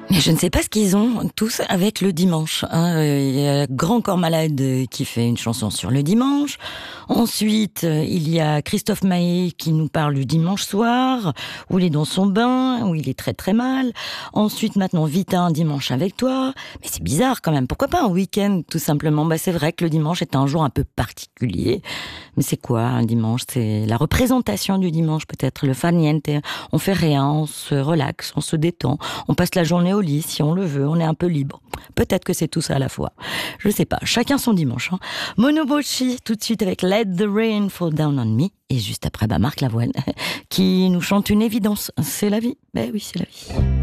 Mais je ne sais pas ce qu'ils ont tous avec le dimanche. Il y a Grand Corps Malade qui fait une chanson sur le dimanche. Ensuite, il y a Christophe Maé qui nous parle du dimanche soir, où il est dans son bain, où il est très très mal. Ensuite, maintenant, Vita, un dimanche avec toi. Mais c'est bizarre quand même. Pourquoi pas un week-end, tout simplement? C'est vrai que le dimanche est un jour un peu particulier. Mais c'est quoi un dimanche? C'est la représentation du dimanche, peut-être. Le fa niente. On fait rien, on se relaxe, on se détend. On passe la journée au lit, si on le veut. On est un peu libre. Peut-être que c'est tout ça à la fois. Je sais pas. Chacun son dimanche. Monobochi, tout de suite avec Let the Rain Fall Down on Me. Et juste après, Marc Lavoine, qui nous chante une évidence. C'est la vie. Oui, c'est la vie.